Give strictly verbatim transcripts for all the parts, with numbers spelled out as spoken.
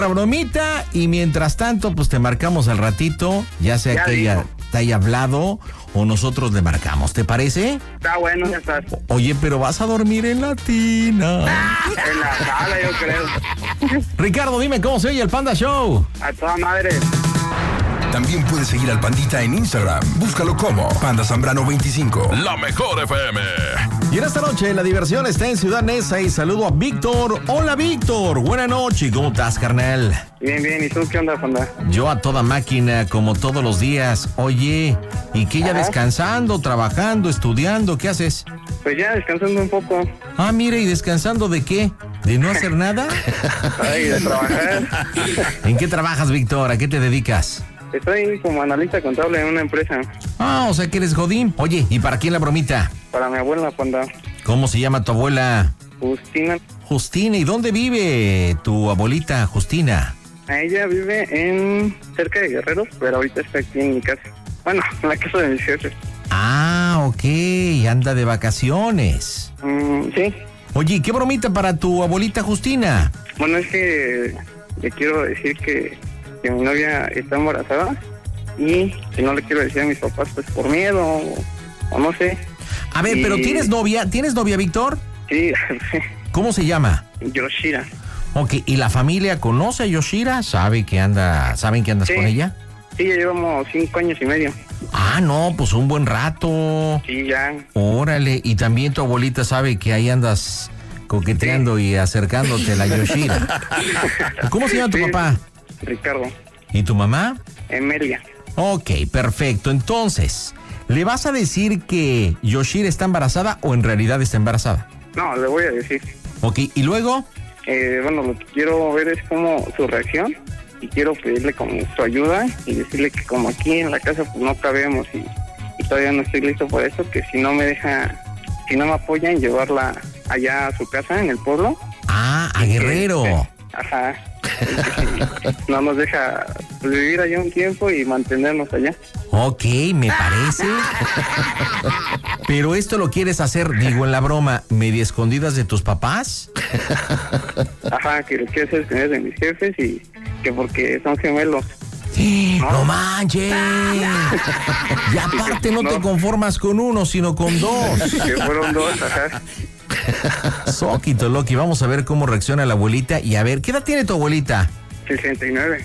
La bromita y mientras tanto, pues te marcamos al ratito, ya sea Ya que dijo. ella te haya hablado o nosotros le marcamos, ¿te parece? Está bueno, ya estás. Oye, pero vas a dormir en la tina. En la sala, yo creo. Ricardo, dime cómo se oye el Panda Show. A toda madre. También puedes seguir al Pandita en Instagram. Búscalo como Panda Zambrano veinticinco. La Mejor F M. Y en esta noche la diversión está en Ciudad Neza y saludo a Víctor. Hola Víctor, buena noche, ¿cómo estás, carnal? Bien, bien. ¿Y tú qué onda, Panda? Yo a toda máquina, como todos los días. Oye, ¿y qué ya Ajá. descansando, trabajando, estudiando? ¿Qué haces? Pues ya descansando un poco. Ah, mire, ¿y descansando de qué? ¿De no hacer nada? Ay, de trabajar. ¿En qué trabajas, Víctor? ¿A qué te dedicas? Estoy como analista contable en una empresa. Ah, o sea que eres godín. Oye, ¿y para quién la bromita? Para mi abuela, Panda. ¿Cómo se llama tu abuela? Justina. Justina, ¿y dónde vive tu abuelita Justina? Ella vive en cerca de Guerreros, pero ahorita está aquí en mi casa. Bueno, en la casa de mis jefes. Ah, ok, anda de vacaciones. Mm, sí. Oye, ¿y qué bromita para tu abuelita Justina? Bueno, es que le quiero decir que, que mi novia está embarazada y que no le quiero decir a mis papás pues por miedo o, o no sé. A ver, Y- pero ¿tienes novia? ¿Tienes novia, Víctor? Sí, ¿Cómo se llama? Yoshira. Ok, ¿y la familia conoce a Yoshira? ¿Sabe que anda, saben que andas Sí. con ella? Sí, ya llevamos cinco años y medio. Ah, no, pues un buen rato. Sí, ya. Órale, y también tu abuelita sabe que ahí andas coqueteando y acercándote a la Yoshira. ¿Cómo se llama tu Sí. papá? Ricardo. ¿Y tu mamá? Emelia. Ok, perfecto. Entonces, ¿le vas a decir que Yoshira está embarazada o en realidad está embarazada? No, le voy a decir. Ok, ¿y luego? Eh, bueno, lo que quiero ver es como su reacción y quiero pedirle como su ayuda y decirle que como aquí en la casa pues no cabemos y, y todavía no estoy listo por eso, que si no me deja, si no me apoyan, llevarla allá a su casa en el pueblo. Ah, a Guerrero. Eh, ajá. No nos deja pues, vivir allá un tiempo y mantenernos allá. Ok, me parece. Pero esto lo quieres hacer, digo en la broma, medio escondidas de tus papás. Ajá, que lo quiero hacer con de mis jefes y que porque son gemelos. ¡No manches! Y aparte no te No. conformas con uno, sino con dos. Que fueron dos, ajá. Soquito, Loki, vamos a ver cómo reacciona la abuelita y a ver, ¿qué edad tiene tu abuelita? sesenta y nueve.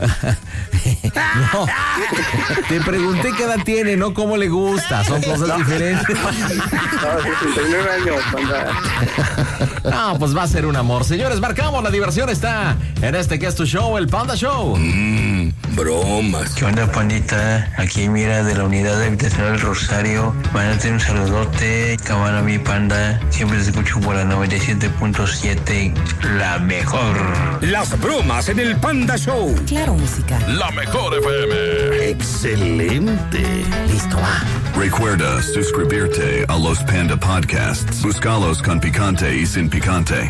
No, te pregunté qué edad tiene, no cómo le gusta, son cosas diferentes. No, sesenta y nueve años, Panda. No, pues va a ser un amor. Señores, marcamos, la diversión está en este que es tu show, el Panda Show. Mmm, bromas. ¿Qué onda, pandita? Aquí mira de la unidad habitacional Rosario. Mándate un saludote, cámara mi panda. Siempre te escucho por la noventa y siete punto siete, la mejor. Las bromas en el Panda Show. Claro, música. La Mejor F M. Excelente. Listo, va. Recuerda suscribirte a los Panda Podcasts. Búscalos con picante y sin picante.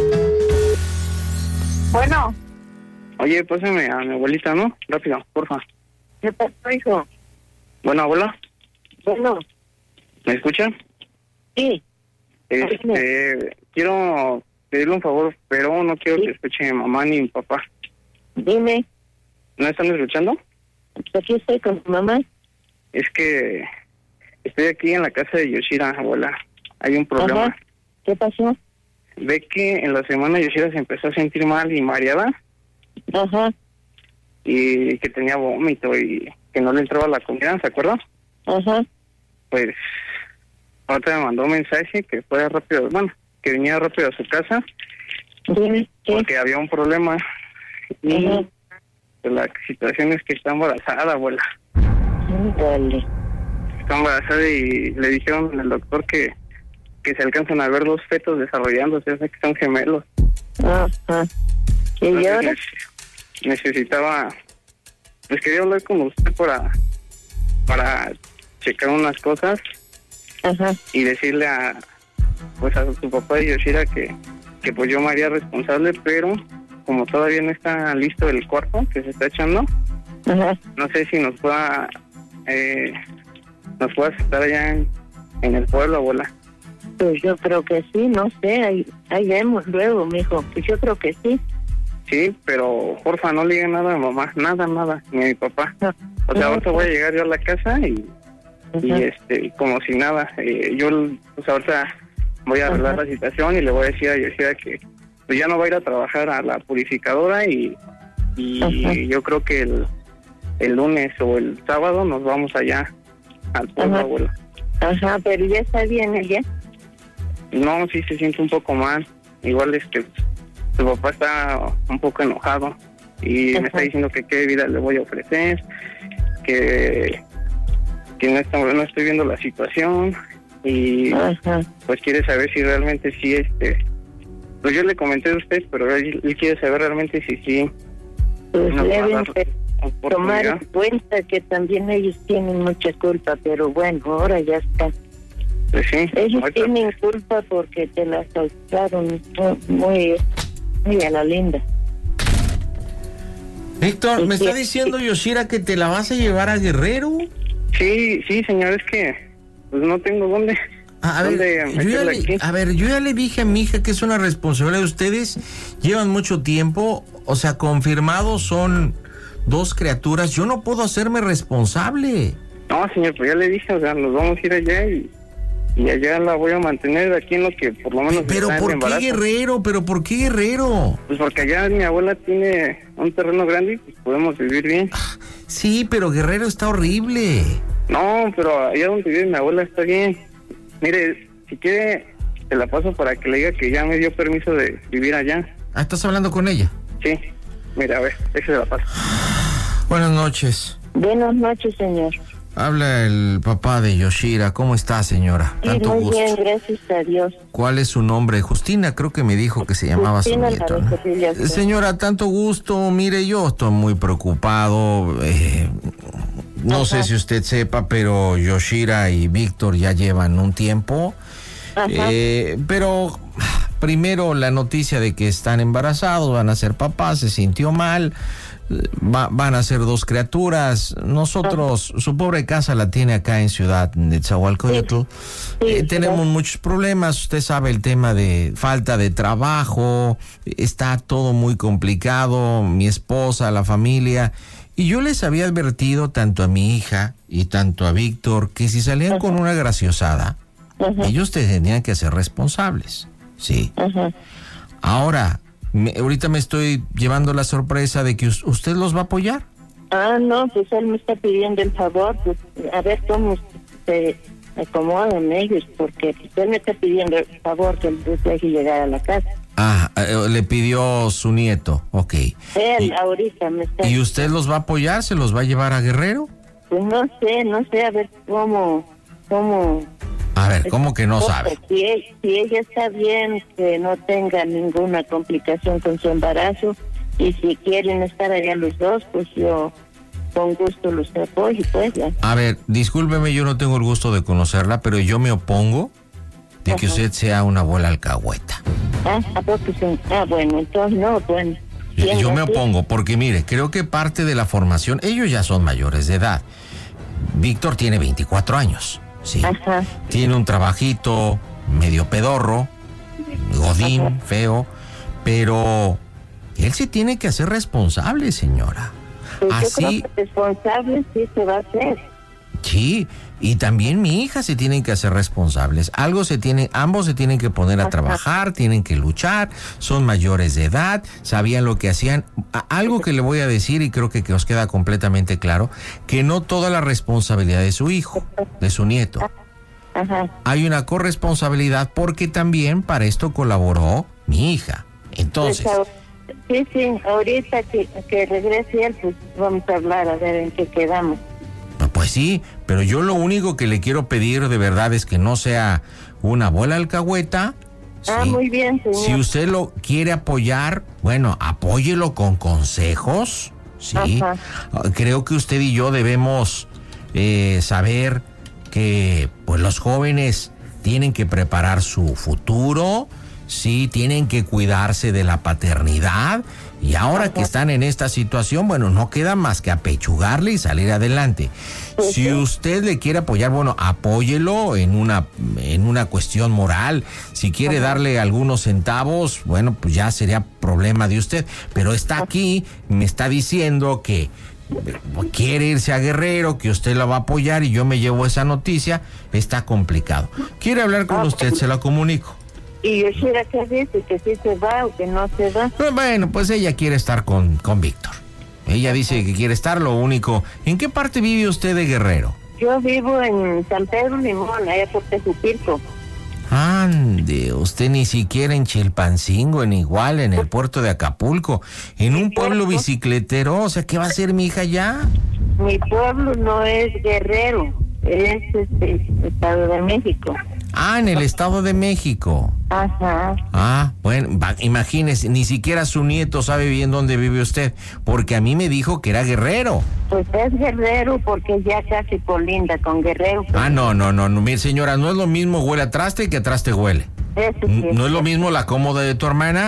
Bueno, Oye, pásame a mi abuelita, ¿no? Rápido, porfa. ¿qué pasó, hijo? Bueno, abuela, Bueno, ¿me escuchan? sí, Este, quiero pedirle un favor, pero no quiero que escuche mi mamá ni mi papá. dime, ¿No están escuchando? aquí estoy con tu mamá. Es que estoy aquí en la casa de Yoshira, abuela. Hay un problema. Ajá. ¿Qué pasó? Ve que en la semana Yoshira se empezó a sentir mal y mareada Ajá, y que tenía vómito y que no le entraba la comida, ¿se acuerda? ajá, Pues ahorita me mandó un mensaje que fuera rápido, bueno, que viniera rápido a su casa dime, ¿qué? porque había un problema y Ajá. pues, la situación es que está embarazada, abuela. Dale. Está embarazada y le dijeron al doctor que, que se alcanzan a ver dos fetos desarrollándose, o sea que son gemelos. Ajá. ¿Y Entonces, ahora? neces- necesitaba, pues quería hablar con usted para, para checar unas cosas Ajá, y decirle a, pues a su papá de Yoshira que, que pues yo me haría responsable, pero como todavía no está listo el cuarto que se está echando, ajá. no sé si nos pueda, eh, nos pueda aceptar allá en, en el pueblo, abuela. Pues yo creo que sí, no sé, ahí, ahí vemos luego, mijo. Pues yo creo que sí. Sí, pero porfa, no le digan nada a mamá, nada, nada, ni a mi papá. O sea, ahorita voy a llegar yo a la casa y, y este, como si nada. Eh, yo, pues ahorita voy a arreglar la situación y le voy a decir a Yoshira que pues ya no va a ir a trabajar a la purificadora y, y yo creo que el, el lunes o el sábado nos vamos allá al pueblo, abuela. Ajá, pero ya está bien ella. No, sí se siente un poco mal. Igual este, su papá está un poco enojado y Ajá. me está diciendo que qué vida le voy a ofrecer, que, que no, está, no estoy viendo la situación y Ajá. pues quiere saber si realmente sí este... Pues yo le comenté a usted, pero él, él quiere saber realmente si sí. Pues deben tomar en cuenta que también ellos tienen mucha culpa, pero bueno, ahora ya está. Pues sí. Ellos ahorita tienen culpa porque te la soltaron muy, muy a la linda. Víctor, ¿me está diciendo Yoshira que te la vas a llevar a Guerrero? Sí, sí, señor, es que pues no tengo dónde... A ver, yo ya le, a ver, yo ya le dije a mi hija que es una responsabilidad de ustedes. Llevan mucho tiempo, o sea, confirmados son dos criaturas. Yo no puedo hacerme responsable. No, señor, pues ya le dije, o sea, nos vamos a ir allá y, y allá la voy a mantener aquí en lo que por lo menos... Pero ¿por qué Guerrero? ¿Pero por qué Guerrero? Pues porque allá mi abuela tiene un terreno grande y pues podemos vivir bien. Sí, pero Guerrero está horrible. No, pero allá donde vive mi abuela está bien. Mire, si quiere, te la paso para que le diga que ya me dio permiso de vivir allá. Ah, ¿estás hablando con ella? Sí. Mira, a ver, ese se la paso. Buenas noches. Buenas noches, señor. Habla el papá de Yoshira. ¿Cómo está, señora? Sí, Tanto muy gusto. bien, gracias a Dios. ¿Cuál es su nombre? Justina, creo que me dijo que se llamaba Justina, su nieto, ¿no? Señora, tanto gusto. Mire, yo estoy muy preocupado. Eh, no Ajá. sé si usted sepa, pero Yoshira y Víctor ya llevan un tiempo. Eh, pero primero la noticia de que están embarazados, van a ser papás, se sintió mal. Va, van a ser dos criaturas. Nosotros, Ajá. su pobre casa la tiene acá en Ciudad de Netzahualcóyotl. Sí. Sí, eh, tenemos sí. muchos problemas. Usted sabe el tema de falta de trabajo. Está todo muy complicado. Mi esposa, la familia. Y yo les había advertido tanto a mi hija y tanto a Víctor que si salían Ajá. con una graciosada, Ajá. ellos tenían que ser responsables. Sí. Ajá. Ahora, me, ahorita me estoy llevando la sorpresa de que usted los va a apoyar. Ah, no, pues él me está pidiendo el favor, pues a ver cómo se acomodan ellos, porque pues, él me está pidiendo el favor que les deje llegar a la casa. Ah, eh, le pidió su nieto, ok. Él y, ahorita me está... ¿Y usted los va a apoyar? ¿Se los va a llevar a Guerrero? Pues no sé, no sé, a ver cómo... cómo A ver, ¿cómo que no sabe? Si, si ella está bien, que no tenga ninguna complicación con su embarazo, y si quieren estar allá los dos, pues yo con gusto los apoyo, pues ya. A ver, discúlpeme, yo no tengo el gusto de conocerla, pero yo me opongo de Ajá. que usted sea una abuela alcahueta. Ah, ¿a poco sí? Ah, bueno, entonces no, bueno. Yo, yo me opongo, porque mire, creo que parte de la formación, ellos ya son mayores de edad. Víctor tiene veinticuatro años. Sí. Ajá. Tiene un trabajito medio pedorro, godín, Ajá. feo, pero él se tiene que hacer responsable, señora. Pues Así, yo creo que responsable sí se va a hacer. Sí, y también mi hija se tienen que hacer responsables. Algo se tiene, ambos se tienen que poner a Ajá. trabajar, tienen que luchar, son mayores de edad, sabían lo que hacían. Algo que le voy a decir y creo que, que os queda completamente claro, que no toda la responsabilidad de su hijo, de su nieto. Ajá. Hay una corresponsabilidad porque también para esto colaboró mi hija. Entonces... Sí, sí, ahorita que, que regrese él, pues vamos a hablar a ver en qué quedamos. Pues sí, pero yo lo único que le quiero pedir de verdad es que no sea una abuela alcahueta. Ah, sí. Muy bien, señor. Si usted lo quiere apoyar, bueno, apóyelo con consejos, sí. Ajá. Creo que usted y yo debemos eh, saber que pues los jóvenes tienen que preparar su futuro, sí, tienen que cuidarse de la paternidad Y ahora que están en esta situación, bueno, no queda más que apechugarle y salir adelante. Pues Si sí. usted le quiere apoyar, bueno, apóyelo en una, en una cuestión moral. Si quiere darle algunos centavos, bueno, pues ya sería problema de usted. Pero está aquí, me está diciendo que quiere irse a Guerrero, que usted la va a apoyar y yo me llevo esa noticia. Está complicado. ¿Quiere hablar con usted? Se la comunico. Y Yoshira, ¿qué dice? ¿Que sí se va o que no se va? Bueno, pues ella quiere estar con, con Víctor. Ella dice que quiere estar, lo único. ¿En qué parte vive usted de Guerrero? Yo vivo en San Pedro Limón, allá por Tejupilco. Ande, usted ni siquiera en Chilpancingo, en Iguala, en el puerto de Acapulco, en un pueblo bicicletero. O sea, ¿qué va a hacer mi hija ya? Mi pueblo no es Guerrero, es este, Estado de México. Ah, en el Estado de México. Ajá. Ah, bueno, va, imagínese, ni siquiera su nieto sabe bien dónde vive usted, porque a mí me dijo que era Guerrero. Pues es Guerrero porque ya casi colinda con Guerrero. Ah, no, no, no, no, mi señora, no es lo mismo huele a traste que a traste huele. Eso sí. No es lo mismo la cómoda de tu hermana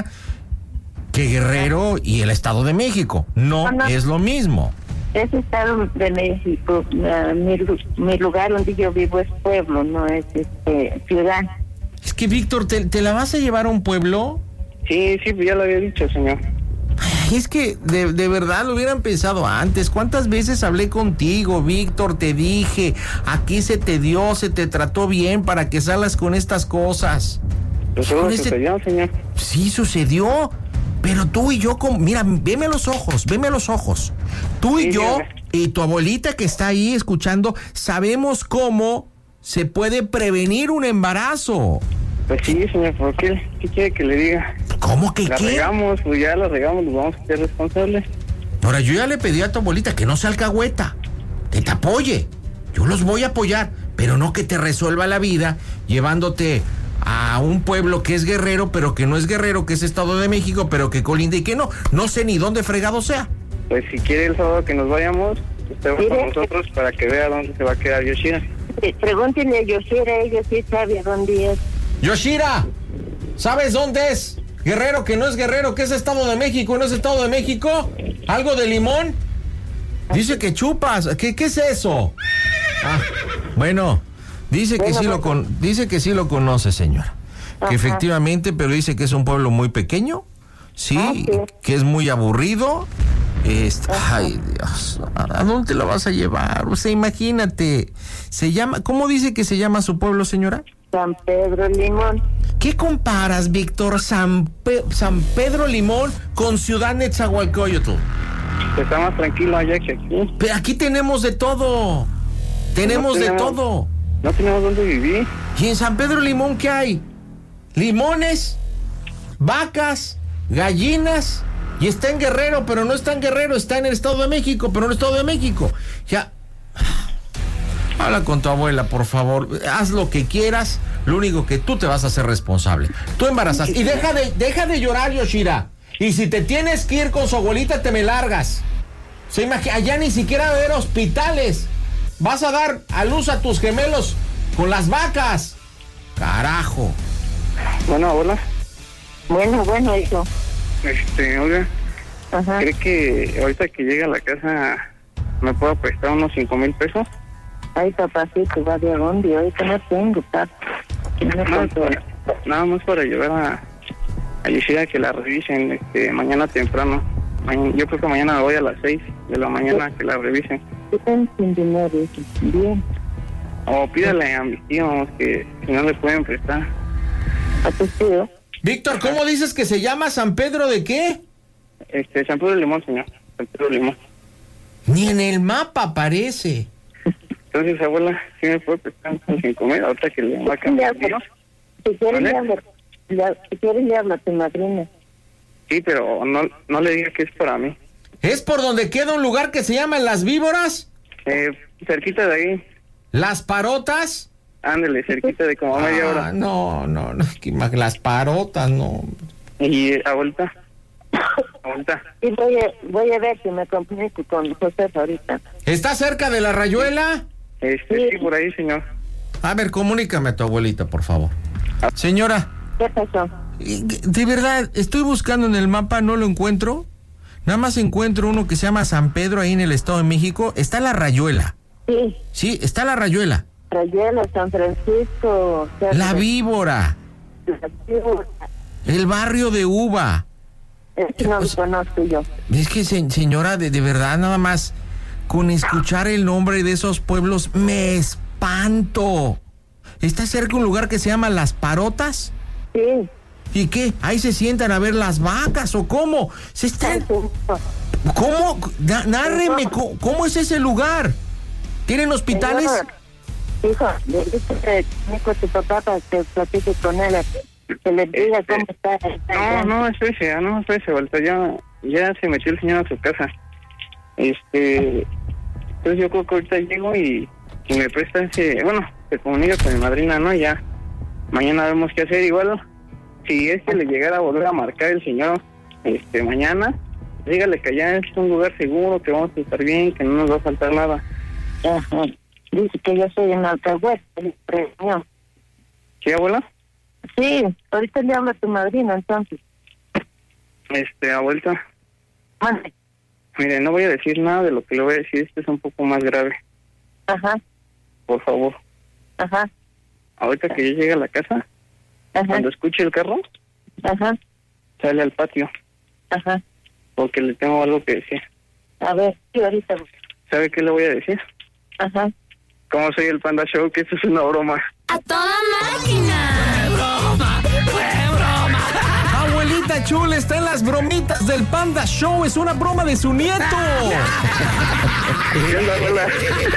que Guerrero y el Estado de México. No, No, no. es lo mismo. Es Estado de México. Uh, mi, lu- mi lugar donde yo vivo es pueblo, no es este ciudad. Es que, Víctor, ¿te, te la vas a llevar a un pueblo? Sí, sí, ya lo había dicho, señor. Ay, es que de, de verdad lo hubieran pensado antes. ¿Cuántas veces hablé contigo, Víctor? Te dije, aquí se te dio, se te trató bien para que salgas con estas cosas. Pues todo Con este- sucedió, señor. Sí, sucedió. Pero tú y yo, como, mira, veme a los ojos, veme a los ojos. Tú y Sí, yo dígame. y tu abuelita que está ahí escuchando, sabemos cómo se puede prevenir un embarazo. Pues sí, señor, ¿por qué? ¿Qué quiere que le diga? ¿Cómo que La qué? regamos, pues ya la regamos, nos vamos a ser responsables. Ahora, yo ya le pedí a tu abuelita que no sea alcahueta, que te apoye. Yo los voy a apoyar, pero no que te resuelva la vida llevándote a un pueblo que es Guerrero, pero que no es Guerrero, que es Estado de México, pero que colinda y que no. No sé ni dónde fregado sea. Pues si quiere el sábado que nos vayamos, usted va Mire. con nosotros para que vea dónde se va a quedar Yoshira. Sí, pregúntenle a Yoshira, ella sí sabe a dónde es. Yoshira, ¿sabes dónde es? Guerrero, que no es Guerrero, que es Estado de México, no es Estado de México. ¿Algo de limón? Dice que chupas. ¿Qué, qué es eso? Ah, bueno, dice que sí lo con, dice que sí lo conoce, señora. Que Ajá. efectivamente, pero dice que es un pueblo muy pequeño, sí, Ah, sí. que es muy aburrido. Este, ay, Dios, ¿a dónde la vas a llevar? O sea, imagínate. Se llama, ¿cómo dice que se llama su pueblo, señora? San Pedro Limón. ¿Qué comparas, Víctor, San, Pe- San Pedro Limón con Ciudad Nezahualcóyotl? Está más tranquilo allá que aquí. Pero aquí tenemos de todo. Tenemos No de tenemos- todo. No tenemos dónde vivir. ¿Y en San Pedro Limón qué hay? Limones, vacas, gallinas. Y está en Guerrero, pero no está en Guerrero, está en el Estado de México, pero no en el Estado de México. Ya. Habla con tu abuela, por favor. Haz lo que quieras. Lo único que tú te vas a hacer responsable. Tú embarazas. Y deja de, deja de llorar, Yoshira. Y si te tienes que ir con su abuelita, te me largas. Se imagina, allá ni siquiera va a haber hospitales. Vas a dar a luz a tus gemelos con las vacas. Carajo. Bueno, abuela, Bueno, bueno, hijo. este, oiga, Ajá. ¿cree que ahorita que llegue a la casa me pueda prestar unos cinco mil pesos? Ay, papacito, va de dónde, ahorita no tengo, papá. No Nada más tengo. para, nada más para llevar a, a Yoshira que la revisen este, mañana temprano. Mañana- yo creo que mañana me voy a las seis de la mañana que la revisen. Yo tengo sin dinero, hijo. Bien. O pídale a mis tíos que si no le pueden prestar. A tu tío. Víctor, ¿cómo dices que se llama San Pedro de qué? Este, San Pedro Limón, señor. San Pedro Limón. Ni en el mapa aparece. Entonces, abuela, ¿sí me puede prestar unos cinco mil? Ahorita que le va a cambiar. Le hablo. Si quieres, le hablo. Le- Si quieres, le hablo a tu madrina. Sí, pero no, no le diga que es para mí. ¿Es por donde queda un lugar que se llama Las Víboras? Eh, cerquita de ahí. ¿Las Parotas? Ándele, cerquita de como media Ah, hora. no, no, no, que ma- las Parotas, no. Y, eh, abuelita, abuelita, Y voy a, voy a ver si me comunico con José ahorita. ¿Está cerca de la Rayuela? este, sí, por ahí, señor. A ver, comunícame a tu abuelita, por favor. Señora, ¿Qué pasó? de verdad, estoy buscando en el mapa, no lo encuentro. Nada más encuentro uno que se llama San Pedro ahí en el Estado de México. Está La Rayuela. Sí. Sí, está La Rayuela. Rayuela, San Francisco. La Víbora. La Víbora. El barrio de Uva. Es que no lo conozco yo. Es que, se, señora, de, de verdad, nada más con escuchar el nombre de esos pueblos me espanto. ¿Está cerca un lugar que se llama Las Parotas? Sí. ¿Y qué? ¿Ahí se sientan a ver las vacas o cómo? ¿Se están...? ¿Cómo? Na- nárreme, ¿cómo, ¿cómo es ese lugar? ¿Tienen hospitales? Hijo, le dice Nico, tu papá, para que platique con él, que le diga cómo está. No, no, espérese, no, espérese, vuelta, ya, ya se metió el señor a su casa. Este, entonces yo creo que ahorita llego y, y me presta ese, bueno, se comunica con mi madrina, ¿no? Y ya, mañana vemos qué hacer, igual, si es que le llegara a volver a marcar el señor, este, mañana, dígale que allá es un lugar seguro, que vamos a estar bien, que no nos va a faltar nada. Ajá. Dice que yo soy en Alcahuete, ¿no? ¿Sí, abuela? Sí, ahorita le hablo a tu madrina, entonces. Este, abuelita. Mande. Mire, no voy a decir nada de lo que le voy a decir, esto es un poco más grave. Ajá. Por favor. Ajá. Ahorita que yo llegue a la casa, Ajá. cuando escuche el carro, Ajá. sale al patio. Ajá. Porque le tengo algo que decir. A ver, sí, ahorita. ¿Sabe qué le voy a decir? Ajá. Como soy el Panda Show, que esto es una broma. ¡A toda máquina! ¡Fue broma! ¡Fue broma! Abuelita chula está en las bromitas del Panda Show. Es una broma de su nieto. ¿Qué onda, abuela?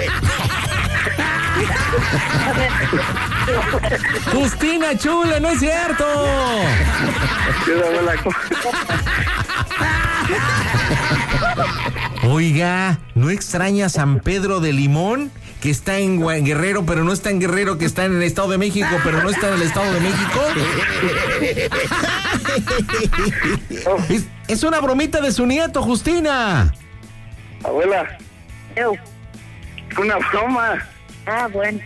Justina chula, no es cierto. ¿Qué onda, abuela? Oiga, ¿no extraña San Pedro de Limón? Que está en Gua- Guerrero, pero no está en Guerrero, que está en el Estado de México, pero no está en el Estado de México. Es, es una bromita de su nieto, Justina. Abuela, Eu. una broma. Ah, bueno.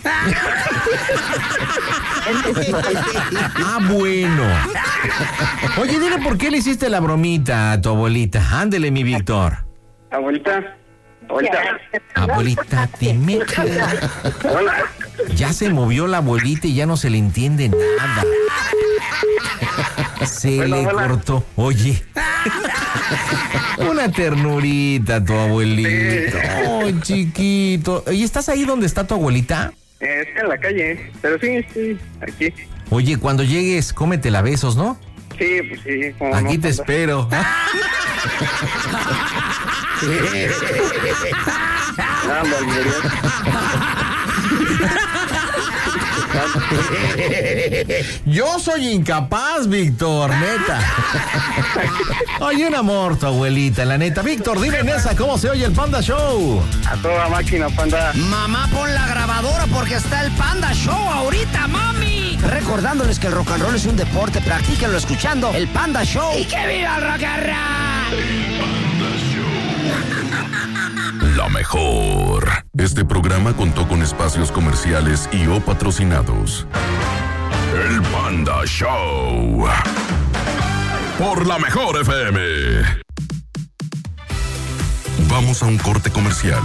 Ah, bueno. Oye, dile por qué le hiciste la bromita a tu abuelita. Ándele, mi Víctor. Abuelita, abuelita. Abuelita, dime. Hola. Ya se movió la abuelita y ya no se le entiende nada. Se Hola, le hola. cortó. Oye. Una ternurita tu abuelito. Oh, chiquito. ¿Y estás ahí donde está tu abuelita? Eh, estoy en la calle, pero sí, estoy aquí. Oye, cuando llegues, cómetela a besos, ¿no? Sí, pues sí. Como Aquí no, te Panda. espero. Ándale, Yo soy incapaz, Víctor, neta. Oye, un amor tu abuelita, la neta. Víctor, dime, Nesa, ¿cómo se oye el Panda Show? A toda máquina, Panda. Mamá, pon la grabadora porque está el Panda Show ahorita, mami. Recordándoles que el rock and roll es un deporte, practíquenlo escuchando el Panda Show. ¡Y que viva el rock and roll! La mejor. Este programa contó con espacios comerciales y o patrocinados. El Panda Show. Por la mejor F M. Vamos a un corte comercial.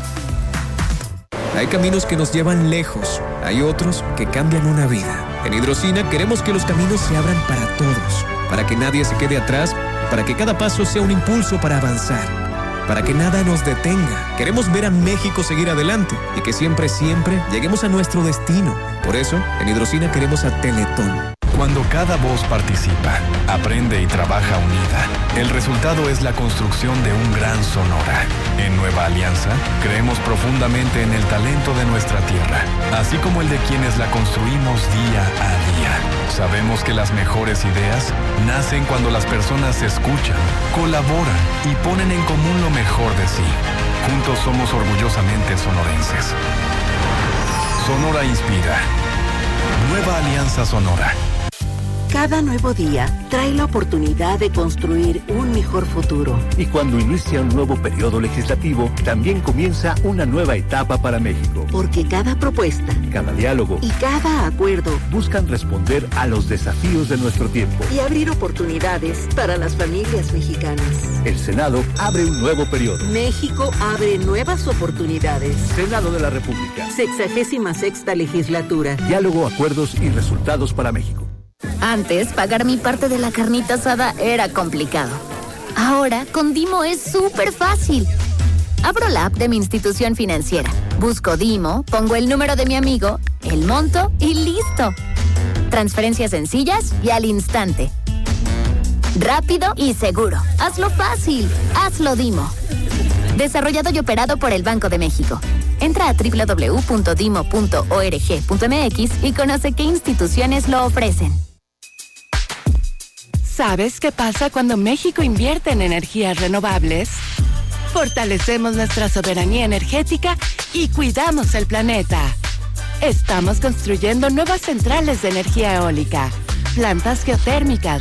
Hay caminos que nos llevan lejos, hay otros que cambian una vida. En Hidrocina queremos que los caminos se abran para todos, para que nadie se quede atrás, para que cada paso sea un impulso para avanzar, para que nada nos detenga. Queremos ver a México seguir adelante y que siempre, siempre lleguemos a nuestro destino. Por eso, en Hidrocina queremos a Teletón. Cuando cada voz participa, aprende y trabaja unida, el resultado es la construcción de un gran Sonora. En Nueva Alianza, creemos profundamente en el talento de nuestra tierra, así como el de quienes la construimos día a día. Sabemos que las mejores ideas nacen cuando las personas se escuchan, colaboran y ponen en común lo mejor de sí. Juntos somos orgullosamente sonorenses. Sonora inspira. Nueva Alianza Sonora. Cada nuevo día trae la oportunidad de construir un mejor futuro. Y cuando inicia un nuevo periodo legislativo, también comienza una nueva etapa para México. Porque cada propuesta, cada diálogo y cada acuerdo buscan responder a los desafíos de nuestro tiempo y abrir oportunidades para las familias mexicanas. El Senado abre un nuevo periodo. México abre nuevas oportunidades. Senado de la República. Sexagésima sexta legislatura. Diálogo, acuerdos y resultados para México. Antes, pagar mi parte de la carnita asada era complicado. Ahora, con Dimo es súper fácil. Abro la app de mi institución financiera, busco Dimo, pongo el número de mi amigo, el monto y listo. Transferencias sencillas y al instante. Rápido y seguro. Hazlo fácil. Hazlo Dimo. Desarrollado y operado por el Banco de México. Entra a doble u doble u doble u punto dimo punto org punto m x y conoce qué instituciones lo ofrecen. ¿Sabes qué pasa cuando México invierte en energías renovables? Fortalecemos nuestra soberanía energética y cuidamos el planeta. Estamos construyendo nuevas centrales de energía eólica, plantas geotérmicas,